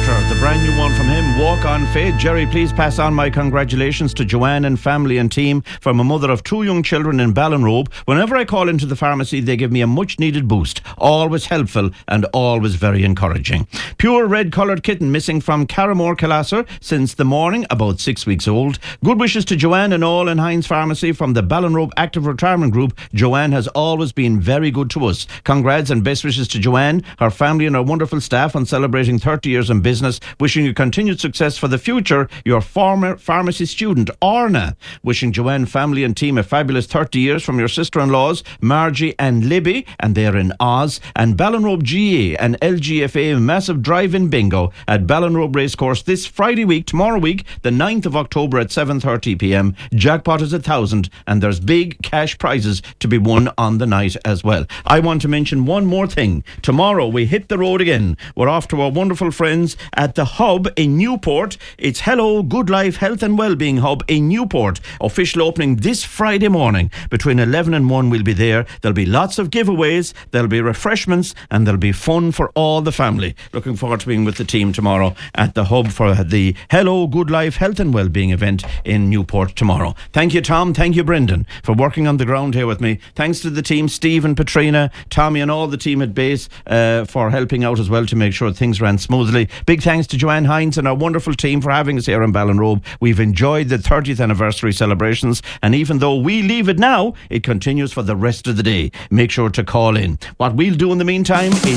Carter, the brand new one from him, Walk on Faith. Jerry, please pass on my congratulations to Joanne and family and team from a mother of 2 young children in Ballinrobe. Whenever I call into the pharmacy, they give me a much needed boost. Always helpful and always very encouraging. Pure red coloured kitten missing from Carramore, Calasser since the morning, about 6 weeks old. Good wishes to Joanne and all in Heinz Pharmacy from the Ballinrobe Active Retirement Group. Joanne has always been very good to us. Congrats and best wishes to Joanne, her family and her wonderful staff on celebrating 30 years in business. Wishing you continued success for the future. Your former pharmacy student, Orna. Wishing Joanne, family and team a fabulous 30 years from your sister-in-laws, Margie and Libby, and they're in Oz. And Ballinrobe GA and LGFA massive drive-in bingo at Ballinrobe Racecourse this Friday week, tomorrow week, the 9th of October at 7:30pm. Jackpot is 1,000 and there's big cash prizes to be won on the night as well. I want to mention one more thing. Tomorrow we hit the road again. We're off to our wonderful friends at the Hub in Newport. It's Hello Good Life Health and Wellbeing Hub in Newport. Official opening this Friday morning. Between 11 and 1 we'll be there. There'll be lots of giveaways, there'll be refreshments, and there'll be fun for all the family. Looking forward to being with the team tomorrow at the Hub for the Hello Good Life Health and Wellbeing event in Newport tomorrow. Thank you, Tom. Thank you, Brendan, for working on the ground here with me. Thanks to the team, Steve and Patrina, Tommy and all the team at base for helping out as well to make sure things ran smoothly. Big thanks to Joanne Hines and our wonderful team for having us here in Ballinrobe. We've enjoyed the 30th anniversary celebrations, and even though we leave it now, it continues for the rest of the day. Make sure to call in. What we'll do in the meantime is